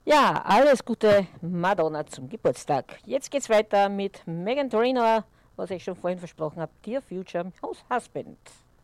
Ja, alles Gute Madonna zum Geburtstag. Jetzt geht's weiter mit Megan Trainor, was ich schon vorhin versprochen habe, Dear Future House Husband.